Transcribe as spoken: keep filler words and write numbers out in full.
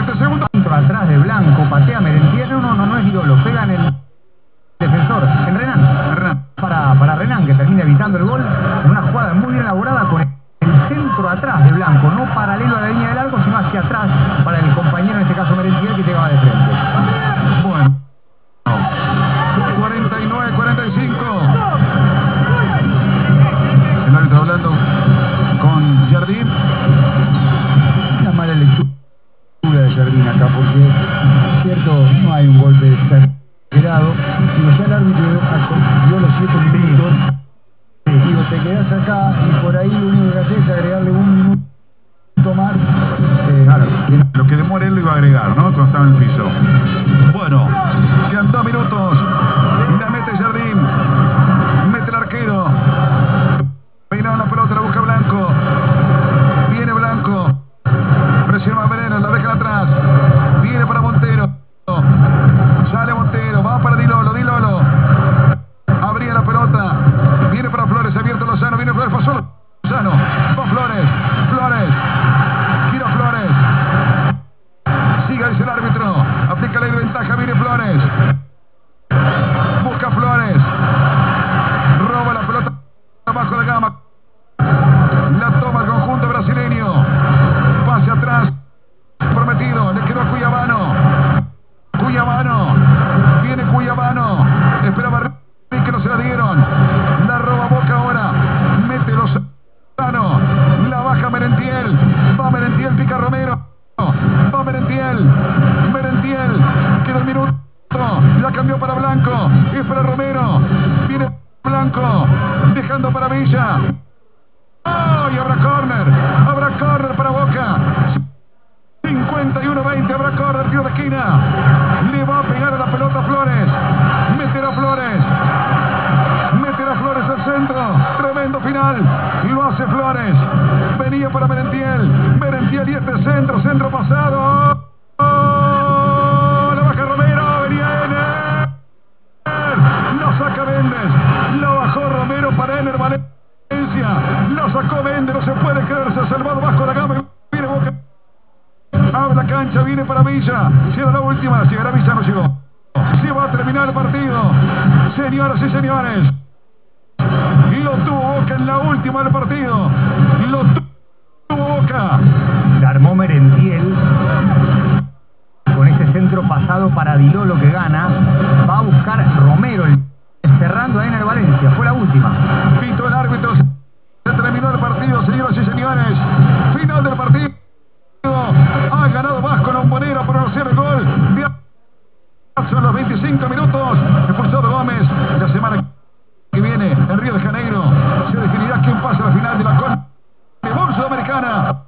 veinte segundos. Atrás de Blanco, patea Merentiel. No, no, no es Dirolo, pega en el defensor, en Renan. Renan. Para, para Renan, que termina evitando el gol en una jugada muy bien elaborada con el centro atrás de Blanco, no paralelo a la línea del arco, sino hacia atrás para el compañero, en este caso Merentiel, que llegaba de frente. Bueno, cuarenta y nueve cuarenta y cinco. El árbitro hablando con Jardín. Una mala lectura de Jardín acá, porque es cierto, no hay un golpe exagerado. Digo, ya el árbitro dio los siete minutos. Sí. Digo, te quedás acá y por ahí lo único que haces es agregarle un minuto más. Eh, claro, lo que demora él lo iba a agregar, ¿no? Cuando estaba en el piso. Bueno, quedan dos minutos. La mete Jardín. Mete el arquero. Peinado la pelota, la busca Blanco. Viene Blanco. Presiona a Veneno, la dejan atrás. Viene para Montero. Sale Montero, va para Dilolo, Dilolo. Abría la pelota. Viene para Flores, abierto Lozano. Viene Flores, pasó Lozano. Va Flores, Flores. Gira Flores. Siga, dice el árbitro. Aplica ley de ventaja, viene Flores. Busca Flores. Roba la pelota abajo de Gama. La toma el conjunto brasileño. Pase atrás. Prometido. Le quedó a Cuyabano. Cuyabano. Viene Cuyabano. Esperaba que no se la dieron. La roba Boca ahora. Mete Lozano. La baja Merentiel. Va Merentiel, pica Romero. Va Merentiel. Merentiel. Queda el minuto. La cambió para Blanco. Es para Romero. Viene Blanco. Dejando para Villa. ¡Oh! Y habrá córner. Habrá córner para Boca. cincuenta y uno veinte. Habrá córner. Tiro de esquina. Le va a pegar a la pelota Flores. Meterá Flores. Meterá Flores al centro. Tremendo final. Lo hace Flores. Venía para Merentiel. Merentiel y este centro. Centro pasado. ¡Oh! La baja Romero. Venía Ener. La saca Méndez. La bajó Romero para Ener Valencia. La sacó Méndez. No se puede creer. Se ha salvado Vasco da Gama. Viene Boca. Abre la cancha. Viene para Villa. Cierra la última. Llegará Villa. No llegó. Se va a terminar el partido. Señoras y señores. Lo tuvo Boca en la última del partido. Lo tuvo Boca. La armó Merentiel con ese centro pasado para Dilolo, que gana. Va a buscar Romero cerrando a Ener Valencia. Fue la última. Pito el árbitro. Se terminó el partido, señoras y señores. Final del partido. Ha ganado Vasco La Bombonera por anunciar el gol de son los veinticinco minutos. Expulsado Gómez. La semana que viene en Río de Janeiro se definirá quién pasa a la final de la Conmebol Sudamericana.